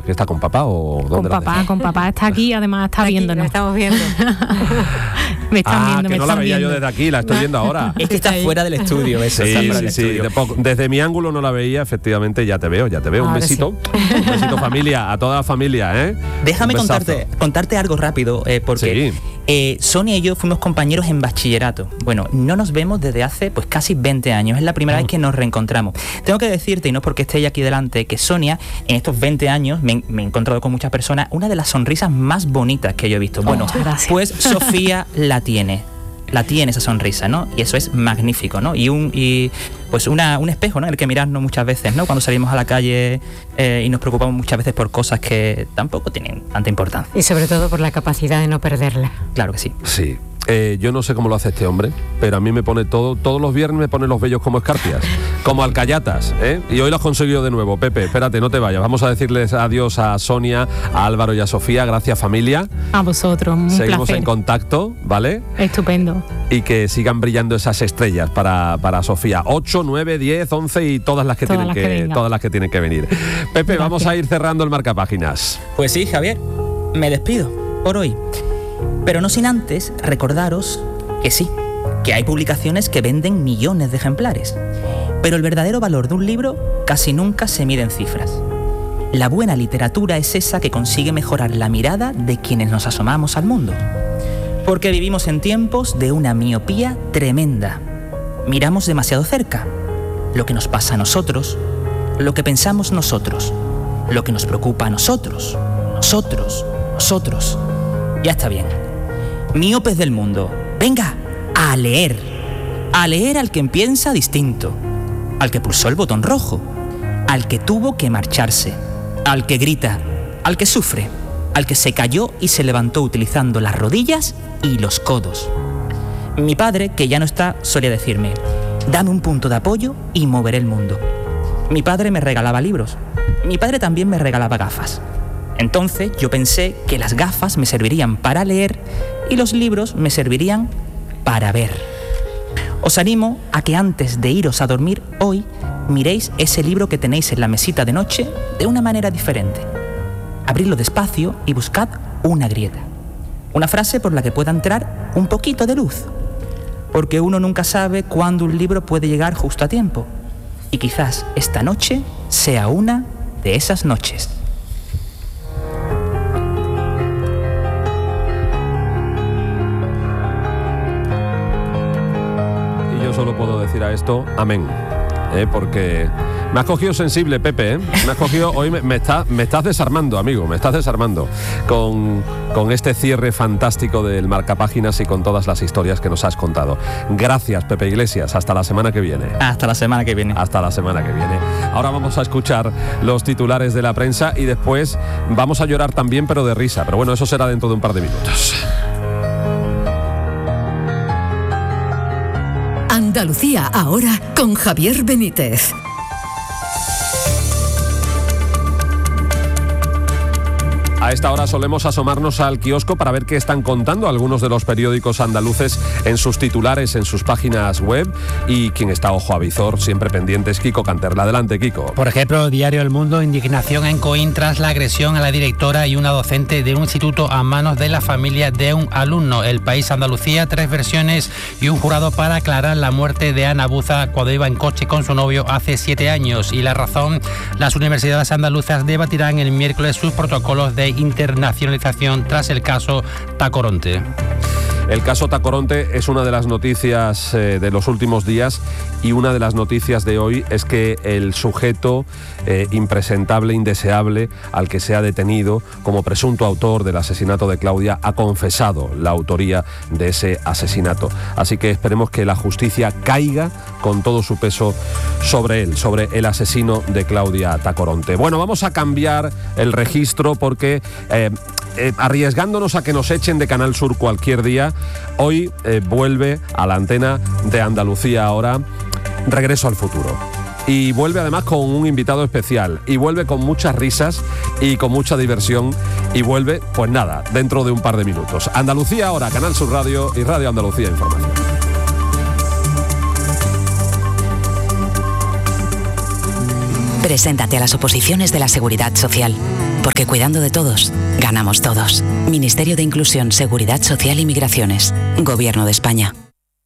¿Que está con papá o dónde? Con papá está aquí, además está viéndonos. Lo estamos viendo. Me están viendo, que no la veía yo desde aquí, la estoy viendo ahora. Es que está fuera del estudio, eso. Sí. Desde mi ángulo no la veía, efectivamente, ya te veo. Un besito. Sí. Un besito, familia, a toda la familia, ¿eh? Déjame contarte algo rápido, porque Sonia y yo fuimos compañeros en bachillerato. Bueno, no nos vemos desde hace pues casi 20 años. Es la primera vez que nos reencontramos. Tengo que decirte, y no porque esté ella aquí delante, que Sonia, en estos 20 años, me he encontrado con muchas personas, una de las sonrisas más bonitas que yo he visto. Bueno, pues Sofía la tiene esa sonrisa, ¿no? Y eso es magnífico, ¿no? Y pues un espejo, ¿no? En el que mirarnos muchas veces, ¿no? Cuando salimos a la calle y nos preocupamos muchas veces por cosas que tampoco tienen tanta importancia. Y sobre todo por la capacidad de no perderla. Claro que sí. Sí. Yo no sé cómo lo hace este hombre, pero a mí me pone todos los viernes me pone los vellos como escarpias, como alcayatas, ¿eh? Y hoy lo has conseguido de nuevo. Pepe, espérate, no te vayas. Vamos a decirles adiós a Sonia, a Álvaro y a Sofía. Gracias, familia. A vosotros, un Seguimos placer. en contacto, ¿vale? Estupendo. Y que sigan brillando esas estrellas para Sofía. 8, 9, 10, 11 y todas las que tienen que venir. Pepe, gracias. Vamos a ir cerrando el marcapáginas. Pues sí, Javier, me despido por hoy. Pero no sin antes recordaros que sí, que hay publicaciones que venden millones de ejemplares. Pero el verdadero valor de un libro casi nunca se mide en cifras. La buena literatura es esa que consigue mejorar la mirada de quienes nos asomamos al mundo. Porque vivimos en tiempos de una miopía tremenda. Miramos demasiado cerca. Lo que nos pasa a nosotros, lo que pensamos nosotros, lo que nos preocupa a nosotros. Ya está bien. Miopes del mundo, venga, a leer. A leer al que piensa distinto, al que pulsó el botón rojo, al que tuvo que marcharse, al que grita, al que sufre, al que se cayó y se levantó utilizando las rodillas y los codos. Mi padre, que ya no está, solía decirme, dame un punto de apoyo y moveré el mundo. Mi padre me regalaba libros. Mi padre también me regalaba gafas. Entonces yo pensé que las gafas me servirían para leer y los libros me servirían para ver. Os animo a que antes de iros a dormir hoy miréis ese libro que tenéis en la mesita de noche de una manera diferente. Abridlo despacio y buscad una grieta. Una frase por la que pueda entrar un poquito de luz. Porque uno nunca sabe cuándo un libro puede llegar justo a tiempo. Y quizás esta noche sea una de esas noches. Solo puedo decir a esto, amén, porque me has cogido sensible, Pepe, me has cogido, hoy me estás desarmando, amigo, me estás desarmando con este cierre fantástico del marcapáginas y con todas las historias que nos has contado. Gracias, Pepe Iglesias, hasta la semana que viene. Hasta la semana que viene. Hasta la semana que viene. Ahora vamos a escuchar los titulares de la prensa y después vamos a llorar también, pero de risa, pero bueno, eso será dentro de un par de minutos. Andalucía ahora con Javier Benítez. A esta hora solemos asomarnos al kiosco para ver qué están contando algunos de los periódicos andaluces en sus titulares, en sus páginas web. Y quien está ojo a visor, siempre pendiente, es Kiko Canterla. Adelante, Kiko. Por ejemplo, Diario El Mundo, indignación en Coín tras la agresión a la directora y una docente de un instituto a manos de la familia de un alumno. El País, Andalucía, 3 versiones y un jurado para aclarar la muerte de Ana Buza cuando iba en coche con su novio hace 7 años. Y La Razón, las universidades andaluzas debatirán el miércoles sus protocolos de internacionalización tras el caso Tacoronte. El caso Tacoronte es una de las noticias de los últimos días y una de las noticias de hoy es que el sujeto impresentable, indeseable, al que se ha detenido como presunto autor del asesinato de Claudia, ha confesado la autoría de ese asesinato. Así que esperemos que la justicia caiga con todo su peso sobre él, sobre el asesino de Claudia Tacoronte. Bueno, vamos a cambiar el registro porque arriesgándonos a que nos echen de Canal Sur cualquier día, hoy vuelve a la antena de Andalucía ahora Regreso al Futuro. Y vuelve además con un invitado especial, y vuelve con muchas risas y con mucha diversión, y vuelve, pues nada, dentro de un par de minutos. Andalucía ahora, Canal Sur Radio y Radio Andalucía Información. Preséntate a las oposiciones de la Seguridad Social, porque cuidando de todos, ganamos todos. Ministerio de Inclusión, Seguridad Social y Migraciones. Gobierno de España.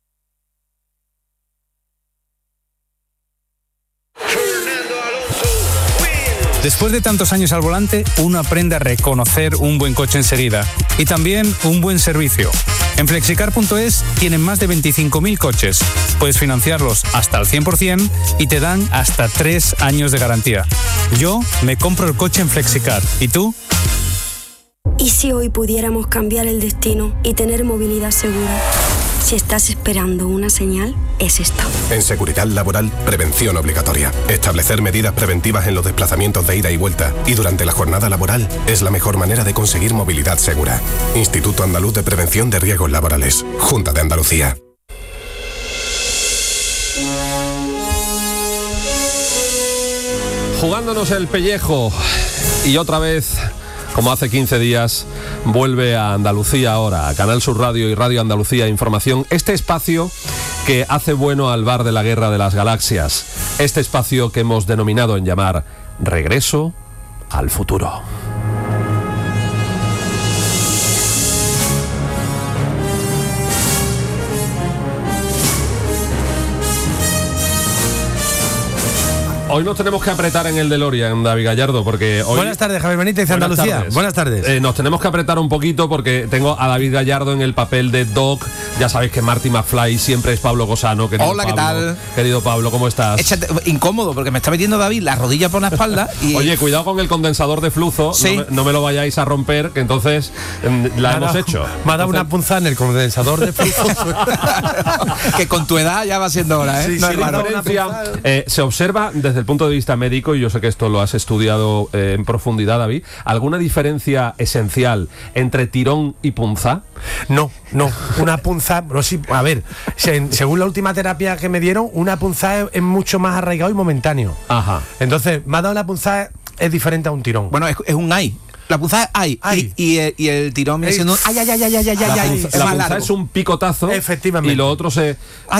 Después de tantos años al volante, uno aprende a reconocer un buen coche enseguida y también un buen servicio. En Flexicar.es tienen más de 25.000 coches. Puedes financiarlos hasta el 100% y te dan hasta 3 años de garantía. Yo me compro el coche en Flexicar. ¿Y tú? ¿Y si hoy pudiéramos cambiar el destino y tener movilidad segura? Si estás esperando una señal, es esta. En seguridad laboral, prevención obligatoria. Establecer medidas preventivas en los desplazamientos de ida y vuelta y durante la jornada laboral es la mejor manera de conseguir movilidad segura. Instituto Andaluz de Prevención de Riesgos Laborales. Junta de Andalucía. Jugándonos el pellejo y otra vez, como hace 15 días, vuelve a Andalucía ahora, a Canal Sur Radio y Radio Andalucía Información, este espacio que hace bueno al bar de la Guerra de las Galaxias, este espacio que hemos denominado en llamar Regreso al Futuro. Hoy nos tenemos que apretar en el DeLorean, David Gallardo, porque hoy... Buenas tardes, Javier Benítez, Andalucía. Buenas tardes. Nos tenemos que apretar un poquito porque tengo a David Gallardo en el papel de Doc. Ya sabéis que Marty McFly siempre es Pablo Cosano. Hola, ¿qué tal? Querido Pablo, ¿cómo estás? Incómodo, porque me está metiendo David la rodilla por la espalda y... Oye, cuidado con el condensador de flujo, sí. No me lo vayáis a romper, que entonces la hemos hecho. Me ha dado una punzada en el condensador de flujo. Que con tu edad ya va siendo hora, ¿eh? Sí, no, sí, la diferencia se observa desde el punto de vista médico, y yo sé que esto lo has estudiado en profundidad, David, ¿alguna diferencia esencial entre tirón y punza? No, una punza, no, sí, a ver, según la última terapia que me dieron, una punza es mucho más arraigado y momentáneo. Ajá. Entonces, me ha dado la punza, es diferente a un tirón. Bueno, es un ay. La punzada es ay. Y el tirón viene siendo ay. La punza es un picotazo. Efectivamente. Y lo otro se...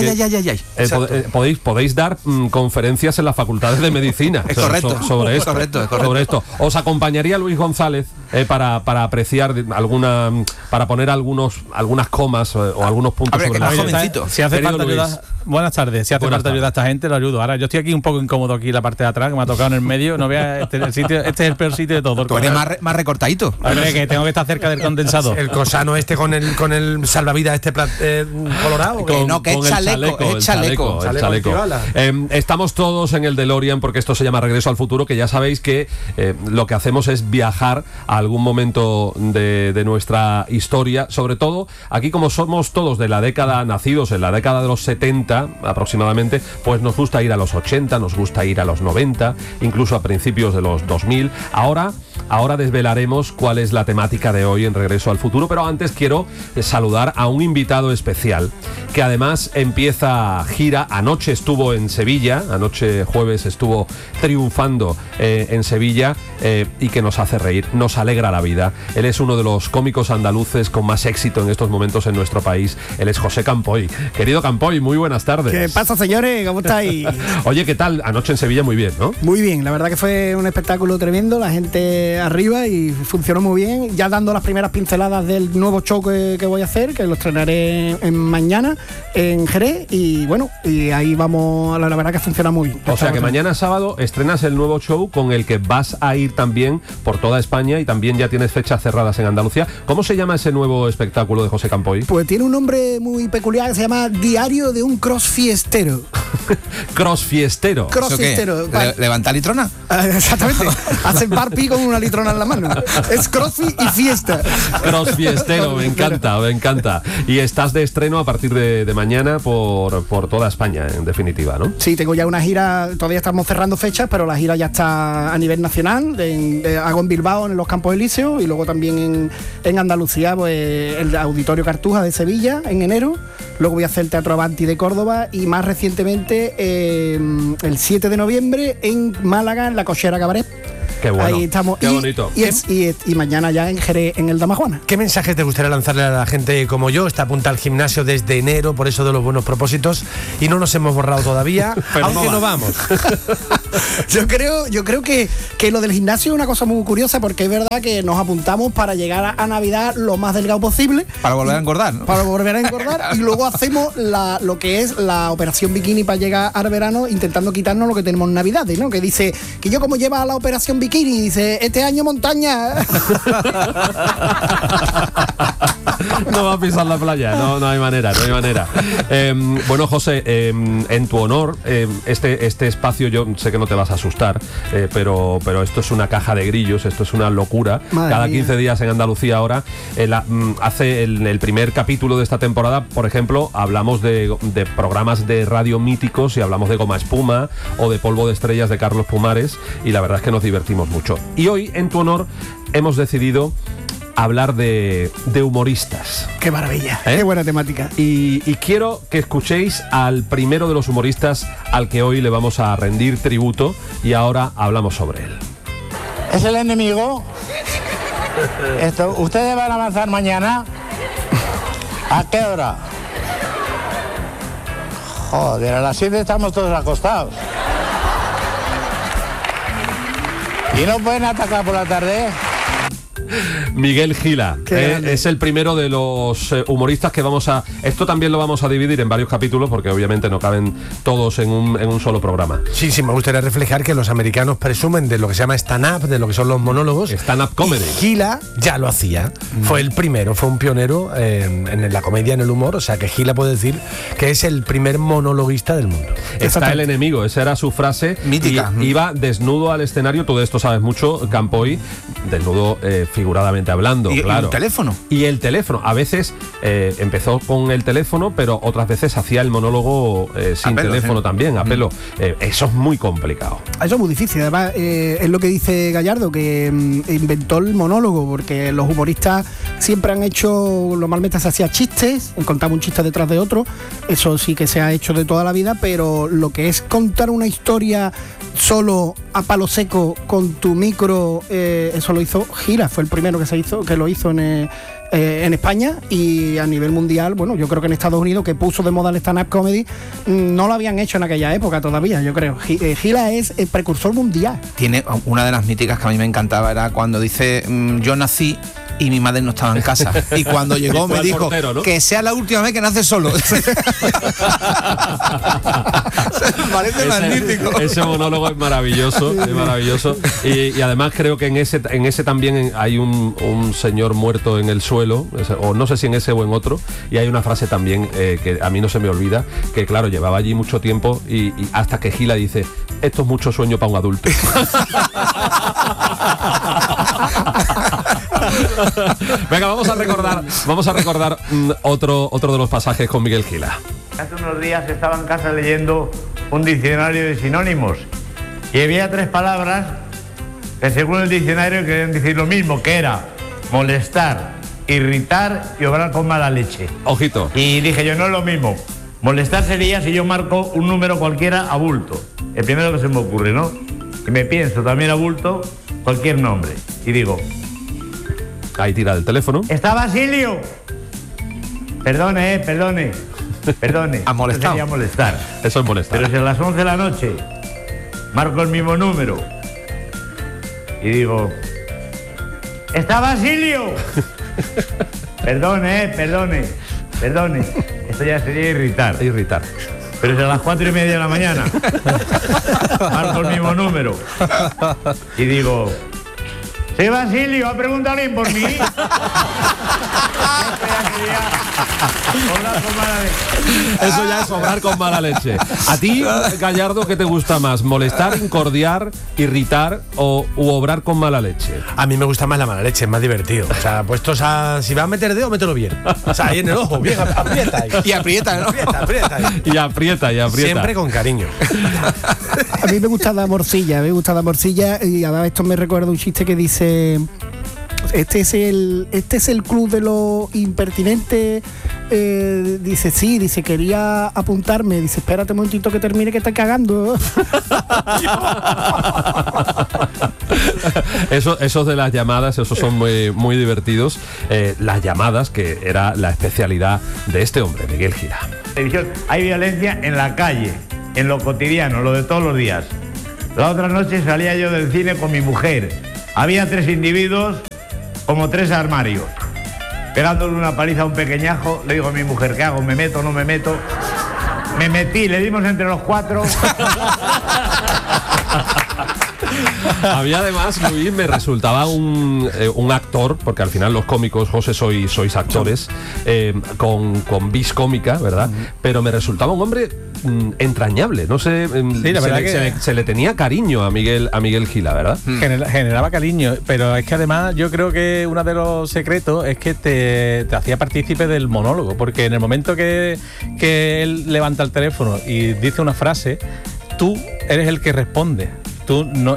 Podéis dar conferencias en las facultades de medicina. Correcto. Sobre esto. Os acompañaría Luis González para apreciar alguna... Para poner algunas comas o algunos puntos sobre la jovencito. Si hace falta ayuda... Buenas tardes. Si hace falta ayuda a esta gente, lo ayudo. Ahora, yo estoy aquí un poco incómodo aquí en la parte de atrás, que me ha tocado en el medio. No veas, este es el peor sitio de todo. Tú eres más recortadito. Hombre, que tengo que estar cerca del condensador. El Cosano con el salvavidas colorado. Que es chaleco. Estamos todos en el DeLorean porque esto se llama Regreso al Futuro, que ya sabéis que lo que hacemos es viajar a algún momento de nuestra historia, sobre todo aquí, como somos todos de la década, nacidos en la década de los 70 aproximadamente, pues nos gusta ir a los 80, nos gusta ir a los 90, incluso a principios de los 2000. Ahora desvelaremos cuál es la temática de hoy en Regreso al Futuro, pero antes quiero saludar a un invitado especial que además empieza gira. Anoche estuvo en Sevilla, anoche jueves estuvo triunfando en Sevilla y que nos hace reír, nos alegra la vida. Él es uno de los cómicos andaluces con más éxito en estos momentos en nuestro país. Él es José Campoy. Querido Campoy, muy buenas tardes. ¿Qué pasa, señores? ¿Cómo estáis? Oye, ¿qué tal? Anoche en Sevilla muy bien, ¿no? Muy bien, la verdad que fue un espectáculo tremendo, la gente arriba y funcionó muy bien, ya dando las primeras pinceladas del nuevo show que voy a hacer, que lo estrenaré mañana en Jerez, y bueno, y ahí vamos, la verdad que funciona muy bien. O sea que mañana sábado estrenas el nuevo show con el que vas a ir también por toda España y también ya tienes fechas cerradas en Andalucía. ¿Cómo se llama ese nuevo espectáculo de José Campoy? Pues tiene un nombre muy peculiar que se llama Diario de un Crossfiestero. Crossfiestero. Crossfiestero. ¿Levanta litrona? Exactamente. Hacen parpi con una litrona en la mano. Es crossfit y fiesta. Crossfiestero, me encanta. Y estás de estreno a partir de mañana por toda España, en definitiva, ¿no? Sí, tengo ya una gira, todavía estamos cerrando fechas, pero la gira ya está a nivel nacional. Hago en Bilbao, en los Campos Elíseos, y luego también en Andalucía, pues el Auditorio Cartuja de Sevilla en enero. Luego voy a hacer el Teatro Avanti de Córdoba y más recientemente el 7 de noviembre en Málaga, en la Cochera Cabaret. Qué bueno, ahí estamos. qué bonito. Y mañana ya en Jerez, en el Damajuana. ¿Qué mensaje te gustaría lanzarle a la gente como yo? Está apunta al gimnasio desde enero, por eso de los buenos propósitos, y no nos hemos borrado todavía, aunque no vamos. Yo creo que lo del gimnasio es una cosa muy curiosa, porque es verdad que nos apuntamos para llegar a Navidad lo más delgado posible. Para volver a engordar, ¿no? Para volver a engordar, y luego hacemos lo que es la operación bikini para llegar al verano, intentando quitarnos lo que tenemos en Navidades, ¿no? Que dice que yo, como lleva la operación bikini, dice, este año montaña. No va a pisar la playa, no hay manera. Bueno, José, en tu honor, este espacio, yo sé que no te vas a asustar, pero esto es una caja de grillos, esto es una locura. Madre Cada mía. 15 días en Andalucía ahora, hace el primer capítulo de esta temporada, por ejemplo, hablamos de programas de radio míticos y hablamos de Goma Espuma o de Polvo de Estrellas de Carlos Pumares, y la verdad es que nos divertimos mucho. Y hoy, en tu honor, hemos decidido hablar de humoristas. Qué maravilla, qué buena temática. Y quiero que escuchéis al primero de los humoristas al que hoy le vamos a rendir tributo, y ahora hablamos sobre él. ¿Es el enemigo? ¿Ustedes van a avanzar mañana? ¿A qué hora? Joder, a las 7 estamos todos acostados. ¿Y no pueden atacar por la tarde? Miguel Gila es el primero de los humoristas que vamos a... Esto también lo vamos a dividir en varios capítulos, porque obviamente no caben todos en un solo programa. Sí, me gustaría reflejar que los americanos presumen de lo que se llama stand-up, de lo que son los monólogos. Stand-up comedy. Y Gila ya lo hacía. Fue el primero, fue un pionero en la comedia, en el humor. O sea, que Gila puede decir que es el primer monologuista del mundo. Está el enemigo, esa era su frase. Mítica. Y iba desnudo al escenario, tú de esto sabes mucho, Campoy, desnudo figuradamente hablando, ¿Y claro. el teléfono? Y el teléfono. A veces empezó con el teléfono, pero otras veces hacía el monólogo sin pelo, teléfono sí. también, a pelo. Eso es muy complicado. Eso es muy difícil. Además, es lo que dice Gallardo, que inventó el monólogo, porque los humoristas siempre han hecho, normalmente se hacía chistes, contaba un chiste detrás de otro, eso sí que se ha hecho de toda la vida, pero lo que es contar una historia solo a palo seco con tu micro, eso lo hizo Gila, fue el primero que lo hizo en España, y a nivel mundial, bueno, yo creo que en Estados Unidos, que puso de moda el stand-up comedy, no lo habían hecho en aquella época todavía, yo creo. Gila es el precursor mundial. Tiene una de las míticas que a mí me encantaba, era cuando dice, yo nací y mi madre no estaba en casa, y cuando llegó me dijo, portero, ¿no? Que sea la última vez que nace solo. Parece magnífico. Ese monólogo es maravilloso, y además creo que en ese también hay un señor muerto en el suelo, o no sé si en ese o en otro, y hay una frase también que a mí no se me olvida, que claro, llevaba allí mucho tiempo, y hasta que Gila dice, esto es mucho sueño para un adulto. Venga, vamos a recordar otro de los pasajes con Miguel Gila. Hace unos días estaba en casa leyendo un diccionario de sinónimos y había 3 palabras que según el diccionario querían decir lo mismo, que era molestar, irritar y obrar con mala leche. Ojito. Y dije yo, no es lo mismo. Molestar sería si yo marco un número cualquiera a bulto. El primero que se me ocurre, ¿no? Y me pienso también a bulto cualquier nombre. Y digo... Ahí tira el teléfono. ¿Está Basilio? Perdone. ¿Ha molestado? Sería molestar. Eso es molestar. Pero si a las 11 de la noche marco el mismo número y digo... ¿Está Basilio? Perdone. Esto ya sería irritar. Pero si a las 4:30 de la mañana marco el mismo número y digo... ¿Sí, Basilio? ¿Ha preguntado alguien por mí? Eso ya es obrar con mala leche. ¿A ti, Gallardo, qué te gusta más? ¿Molestar, incordiar, irritar u obrar con mala leche? A mí me gusta más la mala leche, es más divertido. O sea, puestos a... Si vas a meter dedo, mételo bien. O sea, ahí en el ojo, bien, aprieta ahí. Y aprieta, ¿no? Aprieta ahí. Y aprieta. Siempre con cariño. A mí me gusta la morcilla, y además esto me recuerda un chiste que dice... Este es el club de los impertinentes. Dice, quería apuntarme. Dice, espérate un momentito que termine, que está cagando. Esos de las llamadas, esos son muy, muy divertidos. Las llamadas, que era la especialidad de este hombre, Miguel Gila. Hay violencia en la calle, en lo cotidiano, lo de todos los días. La otra noche salía yo del cine con mi mujer. Había 3 individuos, como 3 armarios, pegándole una paliza a un pequeñajo. Le digo a mi mujer, ¿qué hago? ¿Me meto o no me meto? Me metí, le dimos entre los 4. Había además, Luis, me resultaba un actor, porque al final los cómicos, José, sois actores, con vis cómica, ¿verdad? Pero me resultaba un hombre entrañable, no sé, sí, la verdad que se le tenía cariño a Miguel Gila, ¿verdad? Generaba cariño, pero es que además yo creo que uno de los secretos es que te hacía partícipe del monólogo, porque en el momento que él levanta el teléfono y dice una frase, tú eres el que responde. Tú no,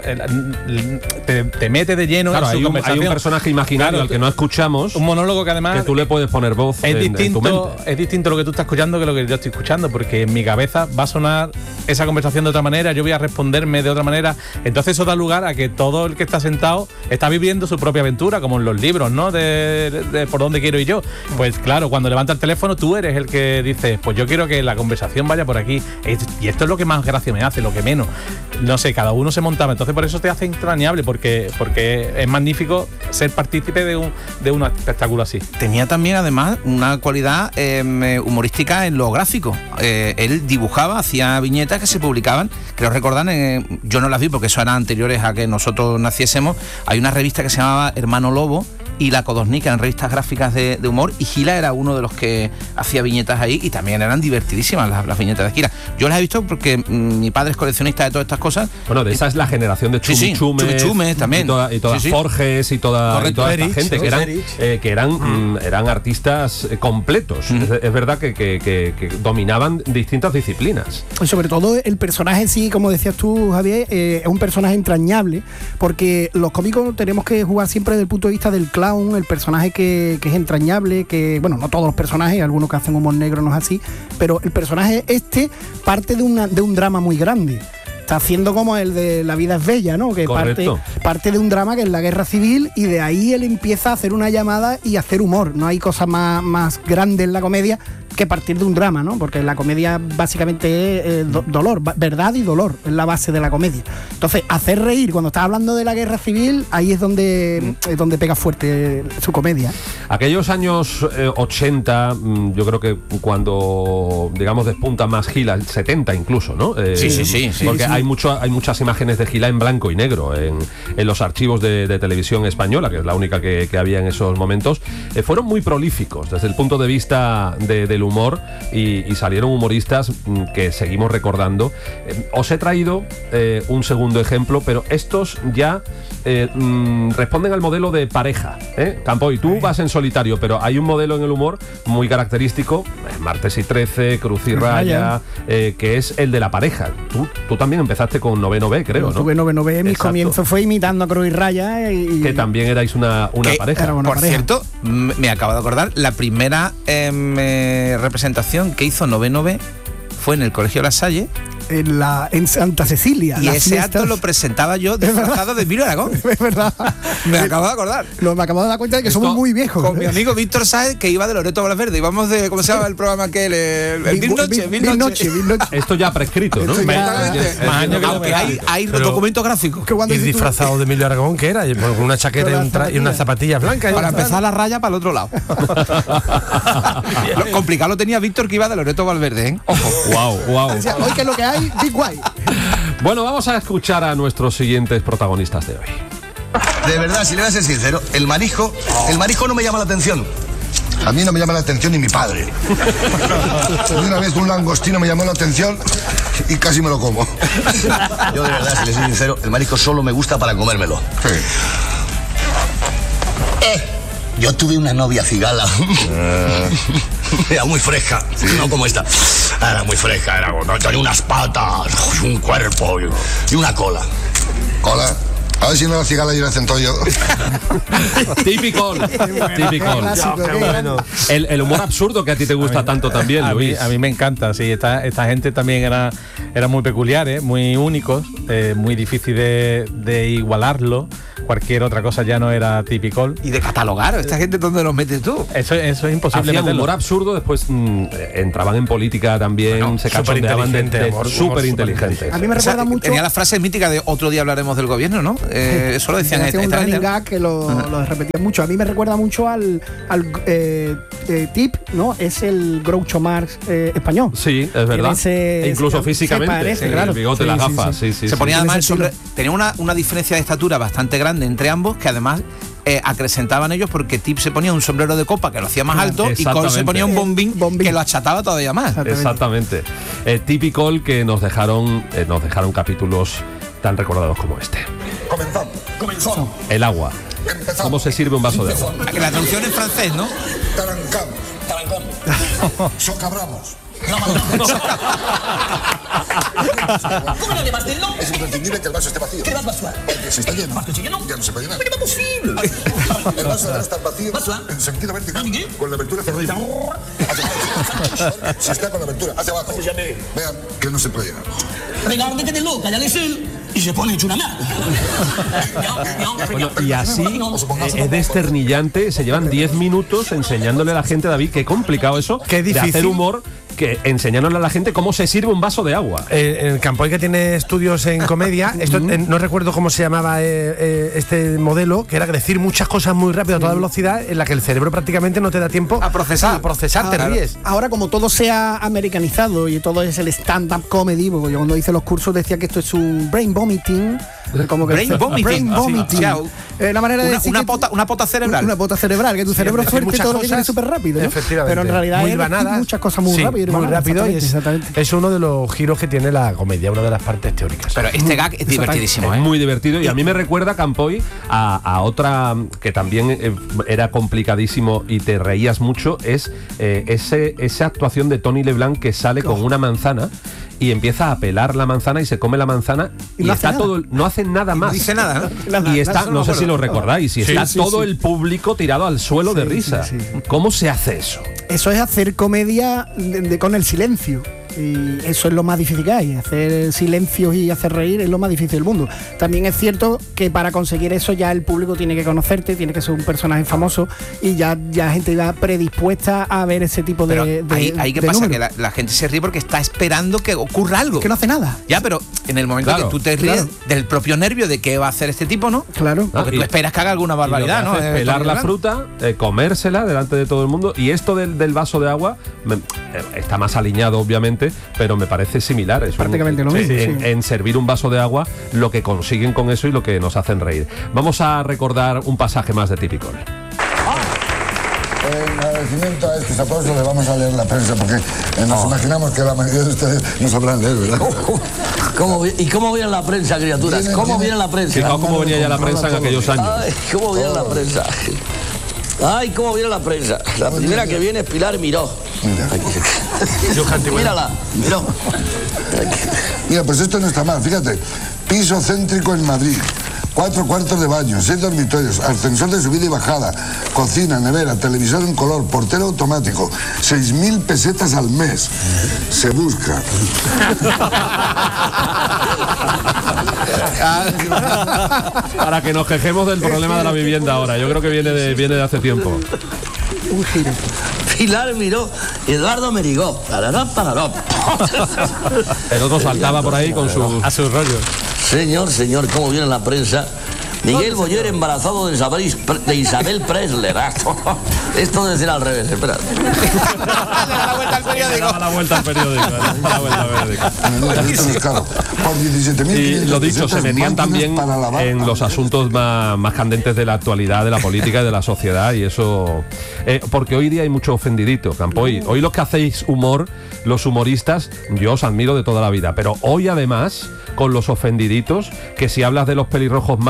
te metes de lleno, claro, en su conversación. Hay un personaje imaginario, claro, al que no escuchamos. Un monólogo que además... Que tú le puedes poner voz en tu mente. Es distinto lo que tú estás escuchando que lo que yo estoy escuchando, porque en mi cabeza va a sonar esa conversación de otra manera, yo voy a responderme de otra manera. Entonces eso da lugar a que todo el que está sentado está viviendo su propia aventura, como en los libros, ¿no? De por dónde quiero ir yo. Pues claro, cuando levanta el teléfono tú eres el que dices, pues yo quiero que la conversación vaya por aquí. Y esto es lo que más gracia me hace, lo que menos. No sé, cada uno se montaba, entonces por eso te hace entrañable, porque es magnífico ser partícipe de un espectáculo así. Tenía también además una cualidad humorística en lo gráfico. Él dibujaba, hacía viñetas que se publicaban, creo recordar, yo no las vi porque eso eran anteriores a que nosotros naciésemos. Hay una revista que se llamaba Hermano Lobo y La Codornica, eran revistas gráficas de humor, y Gila era uno de los que hacía viñetas ahí, y también eran divertidísimas las viñetas de Gila. Yo las he visto porque mi padre es coleccionista de todas estas cosas. Bueno, de esa es la generación de Chumichume también. Y todas Forges y toda esta gente que eran artistas completos. Es verdad que dominaban distintas disciplinas. Y sobre todo el personaje en sí, como decías tú, Javier, es un personaje entrañable, porque los cómicos tenemos que jugar siempre desde el punto de vista del clown, el personaje que es entrañable, que, bueno, no todos los personajes, algunos que hacen humor negro no es así, pero el personaje parte de un drama muy grande. Está haciendo como el de La vida es bella, ¿no? Que parte de un drama que es la guerra civil, y de ahí él empieza a hacer una llamada y a hacer humor. No hay cosa más grande en la comedia que partir de un drama, ¿no? Porque la comedia básicamente es dolor, verdad y dolor, es la base de la comedia. Entonces, hacer reír cuando estás hablando de la guerra civil, ahí es donde pega fuerte su comedia. Aquellos años 80, yo creo que cuando, digamos, despunta más Gila, 70 incluso, ¿no? Sí. Porque hay muchas imágenes de Gila en blanco y negro en los archivos de televisión española, que es la única que había en esos momentos. Fueron muy prolíficos desde el punto de vista del humor, y salieron humoristas que seguimos recordando. Os he traído un segundo ejemplo, pero estos ya responden al modelo de pareja. Campoy, tú vas en solitario, pero hay un modelo en el humor muy característico, Martes y 13, Cruz y Raya, que es el de la pareja. Tú también empezaste con Noveno B, creo, ¿no? Tuve Noveno B, mis comienzos fue imitando a Cruz y Raya. Que también erais una pareja. Por cierto, me acabo de acordar, la primera representación que hizo Noveno B fue en el Colegio La Salle, en Santa Cecilia. Y ese acto lo presentaba yo disfrazado de Emilio Aragón. Es verdad. Me acabo de acordar. Me acabo de dar cuenta de que somos muy viejos. Con mi amigo Víctor Sáez, que iba de Loreto Valverde. Íbamos de, ¿cómo se llama el programa aquel? Mil Noche. Esto ya prescrito, ¿no? Aunque hay documentos gráficos. ¿Y disfrazado de Emilio Aragón qué era? Con una chaqueta y unas zapatillas blancas. Para empezar la raya para el otro lado. Lo complicado lo tenía Víctor, que iba de Loreto Valverde, ¿eh? Ojo. Wow. Hoy que es lo que hay, Big White. Bueno, vamos a escuchar a nuestros siguientes protagonistas de hoy. De verdad, si le voy a ser sincero, el marisco no me llama la atención. A mí no me llama la atención ni mi padre. Una vez un langostino me llamó la atención y casi me lo como. Yo de verdad, si le soy sincero, el marisco solo me gusta para comérmelo. Sí. Yo tuve una novia cigala. Era muy fresca, no como esta. Era muy fresca, tenía unas patas, un cuerpo y una cola. ¿Cola? A ver si no la cigala y el centollo. Típico. El humor absurdo que a ti te gusta tanto también, Luis. A mí me encanta, sí. Esta gente también era muy peculiares, muy únicos, muy difícil de igualarlo. Cualquier otra cosa ya no era típico. Y de catalogar, ¿esta gente dónde los metes tú? Eso es imposible. Hacían meterlo. humor absurdo, después entraban en política también, se cachondeaban de súper inteligentes. A mí me recuerda mucho. Tenía la frase mítica de otro día hablaremos del gobierno, ¿no? Eso lo decían un running gag que lo repetían mucho. A mí me recuerda mucho al Tip, ¿no? Es el Groucho Marx español. Sí, es verdad. Incluso físicamente. Parece, claro. El bigote, las gafas. Sí. Se ponía además tenía una diferencia de estatura bastante grande entre ambos, que además acrecentaban ellos, porque Tip se ponía un sombrero de copa que lo hacía más alto y Cole se ponía un bombín que lo achataba todavía más. Exactamente. Tip y Cole, que nos dejaron capítulos tan recordados como este. Comenzamos. El agua. ¿Cómo se sirve un vaso de agua? Que la traducción es francés, ¿no? Tarancam. Socabramos. ¿Cómo no le vas del no? Es imprescindible que el vaso esté vacío. ¿Qué vas a vaciar? Porque si está lleno, ya no se puede llenar. ¿Pero cómo es posible? El vaso debe estar vacío en sentido vertical, con la abertura hacia arriba. Si está con la abertura hacia abajo, vean que no se puede llenar. Venga, métetelo, cállales él y se pone hecho una mano. Bueno, y así es desternillante. Se llevan 10 minutos enseñándole a la gente, David, qué complicado eso. Qué difícil. De hacer humor, que enseñándole a la gente cómo se sirve un vaso de agua. El Campoy, que tiene estudios en comedia, esto no recuerdo cómo se llamaba este modelo, que era decir muchas cosas muy rápido a toda velocidad, en la que el cerebro prácticamente no te da tiempo a procesar. Te ríes. Ahora, como todo se ha americanizado y todo es el stand-up comedy, porque yo cuando hice los cursos decía que esto es un brain vomiting. Como que brain vomiting. La manera de decir una pota cerebral. Una pota cerebral, que tu cerebro fuerte todo lo que tiene súper rápido, ¿no? Efectivamente. Pero en realidad muy banadas, muchas cosas muy rápido. Muy rápido, y es uno de los giros que tiene la comedia, una de las partes teóricas. Pero este gag es divertidísimo, es muy divertido, y a mí me recuerda, Campoy, a otra que también era complicadísimo y te reías mucho, es esa actuación de Tony Leblanc, que sale con una manzana y empieza a pelar la manzana y se come la manzana y no está todo, no hace nada más. No dice nada, ¿no? Y está, no sé si lo recordáis, y está todo el público tirado al suelo de risa. ¿Cómo se hace eso? Eso es hacer comedia con el silencio. Y eso es lo más difícil que hay. Hacer silencios y hacer reír es lo más difícil del mundo. También es cierto que para conseguir eso ya el público tiene que conocerte, tiene que ser un personaje famoso, y ya la gente va predispuesta a ver ese tipo de ahí ¿qué pasa? Que la gente se ríe porque está esperando que ocurra algo. Que no hace nada. Ya, pero en el momento que tú te ríes del propio nervio de qué va a hacer este tipo, ¿no? Claro. Porque tú esperas que haga alguna barbaridad, ¿no? Pelar la fruta, comérsela delante de todo el mundo, y esto del vaso de agua está más alineado, obviamente, pero me parece similar. Es prácticamente lo mismo. En servir un vaso de agua, lo que consiguen con eso y lo que nos hacen reír. Vamos a recordar un pasaje más de Típico. En agradecimiento a estos aplausos le vamos a leer la prensa, porque nos imaginamos que la mayoría de ustedes no sabrán leer, ¿verdad? ¿Y cómo viene la prensa, criaturas? ¿Cómo viene la prensa? Fijaos cómo venía ya la prensa en aquellos años. Ay, ¿cómo viene la prensa? Ay, cómo viene la prensa. La primera que viene es Pilar Miró. Mírala, Miró. Mira, pues esto no está mal, fíjate. Piso céntrico en Madrid. 4 cuartos de baño, 6 dormitorios, ascensor de subida y bajada, cocina, nevera, televisor en color, portero automático, 6.000 pesetas al mes. Se busca. Para que nos quejemos del problema de la vivienda ahora. Yo creo que viene de hace tiempo. Un giro. Pilar Miró y Eduardo Merigó. El otro saltaba por ahí con a sus rollos. Señor, ¿cómo viene la prensa? Miguel Boyer embarazado de Isabel Presler. Esto debe ser al revés, espera. Da la vuelta al periódico. Da la vuelta al periódico. Y lo dicho, se metían también en los asuntos más candentes de la actualidad, de la política y de la sociedad, y eso... porque hoy día hay mucho ofendidito, Campoy. Hoy los que hacéis humor, los humoristas, yo os admiro de toda la vida, pero hoy además, con los ofendiditos, que si hablas de los pelirrojos mal y te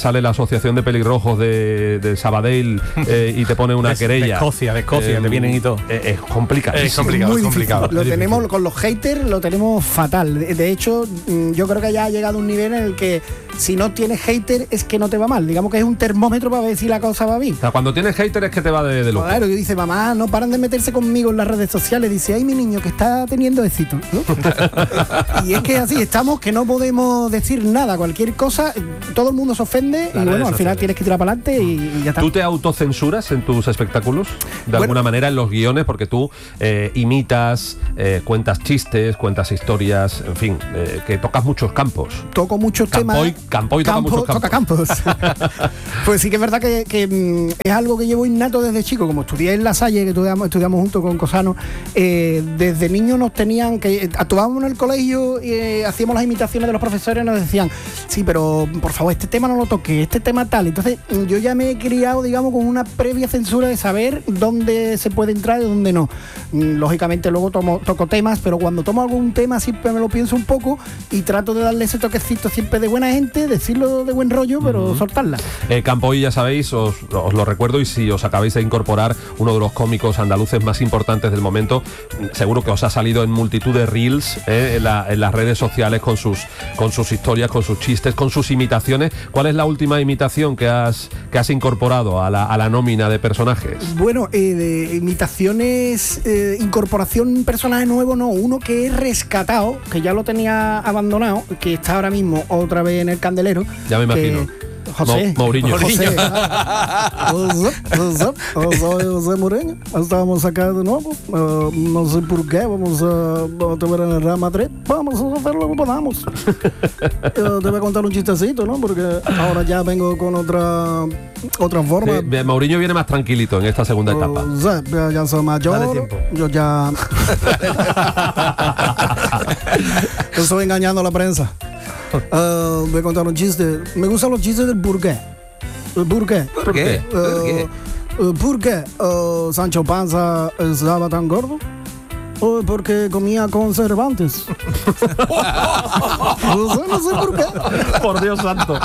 sale la Asociación de Pelirrojos de Sabadell y te pone una querella. De Escocia, te vienen y todo. Es complicado. Es muy difícil. Lo tenemos con los haters, lo tenemos fatal. De hecho, yo creo que ya ha llegado un nivel en el que si no tienes hater es que no te va mal. Digamos que es un termómetro para ver si la cosa va bien. O sea, cuando tienes hater es que te va de lujo. Claro, que dice, mamá, no paran de meterse conmigo en las redes sociales. Dice, ay, mi niño, que está teniendo éxito, ¿no? Y es que así estamos, que no podemos decir nada, cualquier cosa, todo el mundo se ofende y bueno, al final tienes que tirar para adelante y ya está. ¿Tú te autocensuras en tus espectáculos? De alguna manera en los guiones, porque tú imitas, cuentas chistes, cuentas historias, en fin, que tocas muchos campos. Toco muchos temas. Campoy toca muchos campos. Toca campos. Pues sí que es verdad que es algo que llevo innato desde chico, como estudié en La Salle, que estudiamos junto con Cosano, desde niños nos tenían que actuábamos en el colegio y hacíamos las imitaciones de los profesores y nos decían, sí, pero por favor, este tema no lo toque, este tema tal. Entonces yo ya me he criado, digamos, con una previa censura de saber dónde se puede entrar y dónde no. Lógicamente luego toco temas, pero cuando tomo algún tema siempre me lo pienso un poco y trato de darle ese toquecito siempre de buena gente, decirlo de buen rollo, pero soltarla. Campoy, ya sabéis, os lo recuerdo, y si os acabáis de incorporar, uno de los cómicos andaluces más importantes del momento, seguro que os ha salido en multitud de reels en las redes sociales con sus historias, con sus chistes, con sus imitaciones. ¿Cuál es la última imitación que has incorporado a la nómina de personajes? Bueno, de imitaciones, incorporación personaje nuevo, no, uno que he rescatado, que ya lo tenía abandonado, que está ahora mismo otra vez en el candelero. Ya me imagino. José. Mourinho. José Mourinho. Estábamos acá de nuevo. No sé por qué. Vamos a ver en el Real Madrid. Vamos a hacer lo que podamos. Te voy a contar un chistecito, ¿no? Porque ahora ya vengo con otra forma. Mourinho viene más tranquilito en esta segunda etapa. Ya soy mayor. Dale tiempo. Yo ya estoy engañando a la prensa. Voy a contar un chiste. Me gustan los chistes del burgués. ¿Por qué? ¿Por qué Sancho Panza estaba tan gordo? Porque comía conservantes. No sé por qué. Por Dios santo.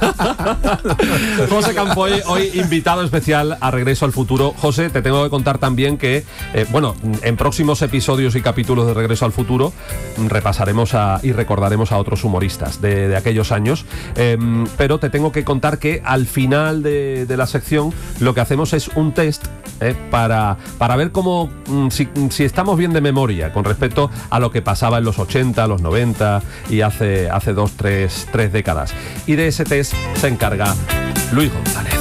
José Campoy, hoy invitado especial a Regreso al Futuro. José, te tengo que contar también que, en próximos episodios y capítulos de Regreso al Futuro repasaremos y recordaremos a otros humoristas de aquellos años. Pero te tengo que contar que al final de la sección lo que hacemos es un test para ver cómo si estamos bien de memoria con respecto a lo que pasaba en los 80, los 90 y hace 2, 3 décadas. Y de ese test se encarga Luis González.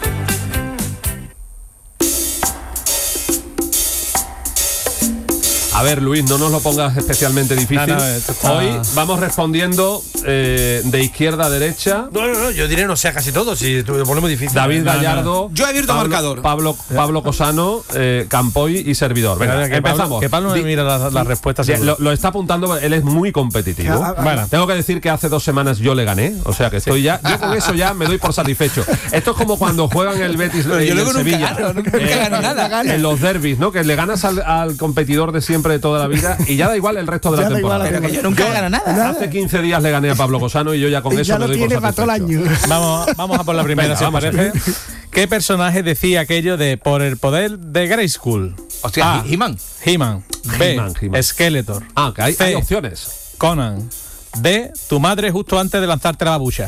A ver, Luis, no nos lo pongas especialmente difícil. Hoy vamos respondiendo de izquierda a derecha. No, yo diré no sé casi todo, si lo ponemos difícil. David Gallardo. Yo he abierto marcador. Pablo Cosano, Campoy y servidor. Venga, empezamos. Que Pablo me mira las respuestas. Lo está apuntando, él es muy competitivo. Bueno, tengo que decir que hace 2 semanas yo le gané, o sea que estoy ya, yo con eso ya me doy por satisfecho. Esto es como cuando juegan el Betis y el Sevilla. Nunca gano nada. En los derbis, ¿no? Que le ganas al competidor de siempre de toda la vida y ya da igual el resto de la temporada. Pero que yo nunca gano nada. Hace 15 días le gané a Pablo Cosano y yo ya con eso me doy por satisfecho. Vamos a por la primera, si os parece. ¿Qué personaje decía aquello de por el poder de Grayskull? Hostia, A. He-Man. B. Skeletor. Que hay opciones. Conan. D. Tu madre justo antes de lanzarte la babucha.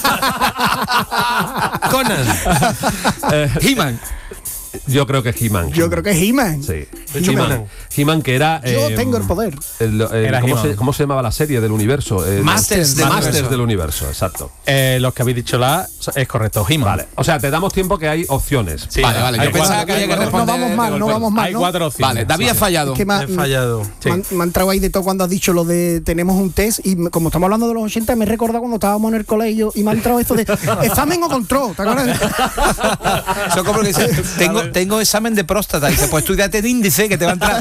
Conan. He-Man. Yo creo que He-Man. Yo creo que es He-Man. Sí. He-Man, que era... Yo tengo el poder. ¿Cómo se llamaba la serie del universo? Masters del universo, exacto. Los que habéis dicho es correcto, He-Man. Vale, o sea, te damos tiempo que hay opciones. Sí, vale. Yo pensaba que había que responder. No vamos mal. Hay 4 opciones. Vale, David ha fallado. Es que he fallado. Me ha entrado ahí de todo cuando has dicho lo de tenemos un test y como estamos hablando de los 80 me he recordado cuando estábamos en el colegio y me ha entrado esto de examen o control, ¿te acuerdas? Eso como que dice, tengo examen de próstata. Y dice, pues estudiate de índice que te va a entrar.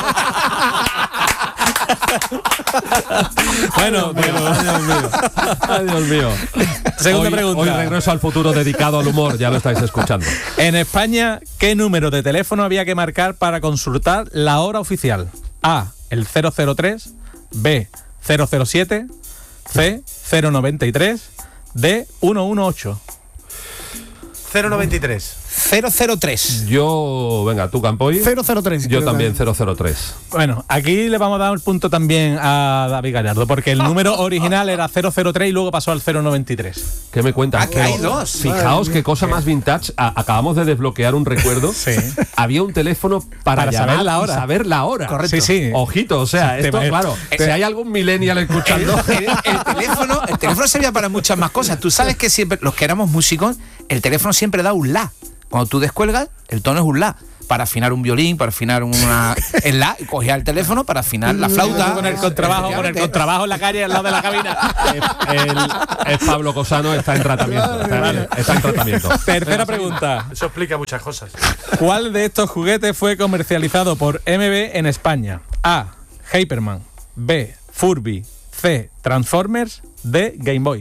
Bueno, Ay, Dios mío. Segunda pregunta. Hoy Regreso al Futuro dedicado al humor, ya lo estáis escuchando. En España, ¿qué número de teléfono había que marcar para consultar la hora oficial? A, el 003, B, 007, C, 093, D, 118. 093. 003. Yo, venga, tú, Campoy. 003. Yo también 003. Bueno, aquí le vamos a dar un punto también a David Gallardo, porque el número original era 003 y luego pasó al 093. ¿Qué me cuentas? Que hay dos. Fijaos qué cosa más vintage. Acabamos de desbloquear un recuerdo. Sí. Había un teléfono para llamar saber la hora. y saber la hora. Correcto. Sí. Ojito, o sea, Sí, esto, te- claro, si hay algún millennial escuchando. El teléfono servía para muchas más cosas. Tú sabes que siempre, los que éramos músicos, el teléfono siempre da un la. Cuando tú descuelgas, el tono es un la. Para afinar un violín, para afinar el la, y cogía el teléfono para afinar la flauta. Con el contrabajo en la calle al lado de la cabina. Es Pablo Cosano, está en tratamiento. Está en tratamiento. Tercera pregunta. Eso explica muchas cosas. ¿Cuál de estos juguetes fue comercializado por MB en España? A. Hyperman. B. Furby. C. Transformers. D. Game Boy.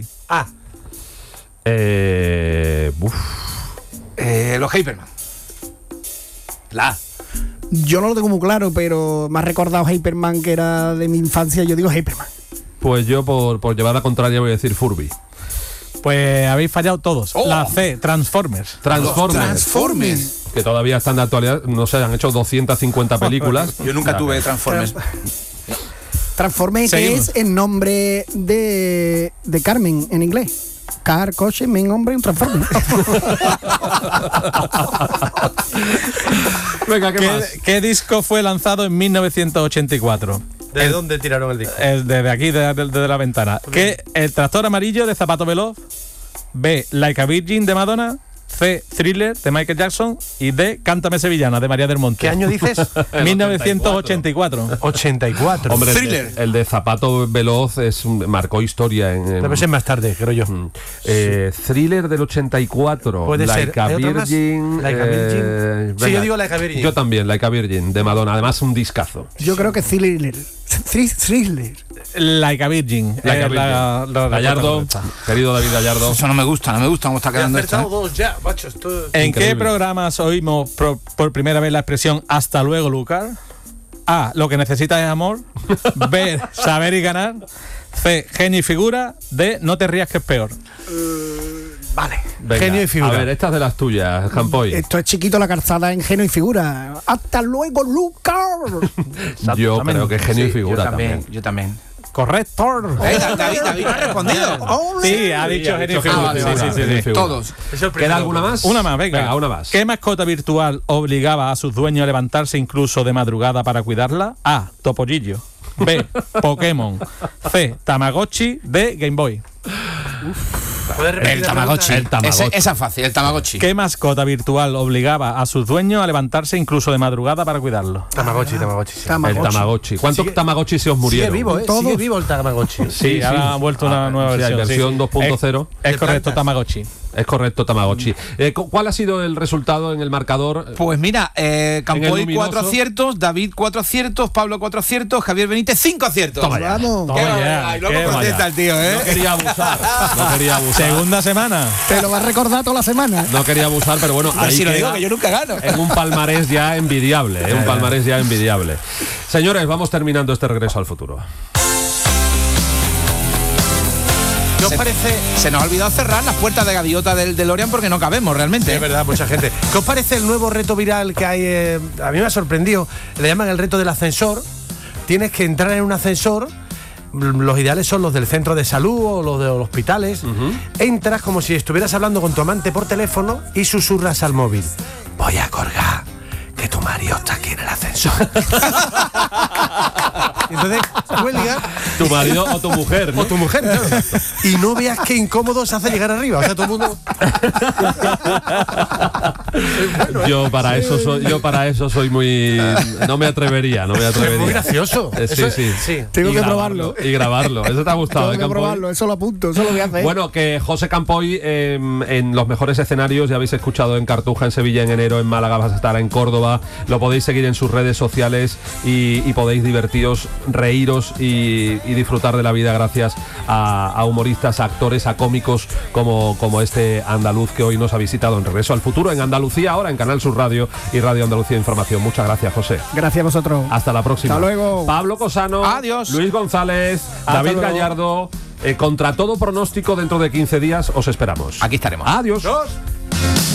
Los Hyperman. La. Yo no lo tengo muy claro, pero me ha recordado Hyperman, que era de mi infancia. Yo digo Hyperman. Pues yo, por llevar la contraria, voy a decir Furby. Pues habéis fallado todos. La C. Transformers. Transformers. Que todavía están de actualidad. No sé, han hecho 250 películas. Yo nunca tuve Transformers. Transformers, que Seguimos. es el nombre de Carmen en inglés. Car, coche, men, hombre, un Transformer. Venga, ¿qué más? ¿Qué disco fue lanzado en 1984? ¿De dónde tiraron el disco? Desde aquí, desde la ventana. ¿Qué? ¿El tractor amarillo de Zapato Veloz? B. Like a Virgin de Madonna. C. Thriller de Michael Jackson. Y D. Cántame Sevillana de María del Monte. ¿Qué año dices? 1984. 84. Hombre, Thriller. el de Zapato Veloz marcó historia en Debe ser más tarde, creo yo. Thriller del 84. Puede ser. Like a ¿Hay otro más? Virgin. Like a Virgin. Sí, yo digo Like a Virgin. Yo también, Like a Virgin, de Madonna. Además, un discazo. Yo creo que Thriller. Like a Virgin. Like a Virgin. Gallardo, querido David Gallardo. Eso no me gusta cómo está He quedando esto. acertado dos ya, macho. Esto... ¿En Increíble. qué programas oímos por primera vez la expresión hasta luego, Lucar? A. Lo que necesitas es amor. B. Saber y ganar. C. Genio y figura. D. No te rías que es peor. Vale. Venga, Genio y figura. A ver, esta es de las tuyas, Campoy. Esto es Chiquito la calzada en Genio y figura. ¡Hasta luego, Lucas! Yo creo que genio y figura también. Yo también. Correcto. David no ha respondido. Sí, ha dicho genio y figura. vale, Sí, vale, sí, sí, vale. sí. Todos. Es el ¿Queda primero. alguna más? Una más, venga. Una más. ¿Qué mascota virtual obligaba a sus dueños a levantarse incluso de madrugada para cuidarla? A. Topollillo. B. Pokémon. C. Tamagotchi. D. Game Boy. ¿Puedes repetir El la Tamagotchi. pregunta? Esa es fácil, el Tamagotchi. ¿Qué mascota virtual obligaba a sus dueños a levantarse incluso de madrugada para cuidarlo? Tamagotchi. Sí. El Tamagotchi. ¿Cuántos Tamagotchi se os murieron? Sigue vivo, ¿eh? Todos. Sigue vivo el Tamagotchi. Sí, ahora han vuelto una nueva sí, hay versión. versión 2.0. Es correcto, Tamagotchi. Es correcto, Tamagotchi. ¿Cuál ha sido el resultado en el marcador? Pues mira, Campoy luminoso. 4 aciertos, David 4 aciertos, Pablo 4 aciertos, Javier Benítez 5 aciertos. Toma ya. Vamos. Qué Toma ya, barbaridad. Y luego qué contesta vaya. el tío, ¿eh? No quería abusar. No quería abusar. Segunda semana. Te lo va a recordar toda la semana. No quería abusar, pero bueno, Pero ahí si lo queda digo que yo nunca gano. en un palmarés ya envidiable, un palmarés ya envidiable. Señores, vamos terminando este regreso al futuro. ¿Qué os parece? Se nos ha olvidado cerrar las puertas de gaviota del DeLorean porque no cabemos realmente. Es verdad, mucha gente. ¿Qué os parece el nuevo reto viral que hay? A mí me ha sorprendido. Le llaman el reto del ascensor. Tienes que entrar en un ascensor. Los ideales son los del centro de salud o los de los hospitales. Entras como si estuvieras hablando con tu amante por teléfono y susurras al móvil: voy a colgar, que tu marido está aquí en el ascensor. Y entonces cuelga. Tu marido o tu mujer, ¿no? O tu mujer, claro. Y no veas qué incómodo se hace llegar arriba. O sea, todo el mundo. Yo para eso soy muy. No me atrevería. Es muy gracioso. Sí. Tengo Y que grabarlo, probarlo. Y grabarlo. Eso te ha gustado, Tengo que Campoy? probarlo, eso lo apunto, eso lo voy a hacer. Bueno, que José Campoy en los mejores escenarios, ya habéis escuchado en Cartuja, en Sevilla en enero, en Málaga vas a estar, en Córdoba, lo podéis seguir en sus redes sociales y podéis divertiros, reíros y disfrutar de la vida gracias a humoristas, a actores, a cómicos como este andaluz que hoy nos ha visitado en Regreso al Futuro, en Andalucía, ahora en Canal Sur Radio y Radio Andalucía Información. Muchas gracias, José. Gracias a vosotros. Hasta la próxima. Hasta luego. Pablo Cosano. Adiós. Luis González. David luego. Gallardo. Contra todo pronóstico, dentro de 15 días os esperamos. Aquí estaremos. Adiós.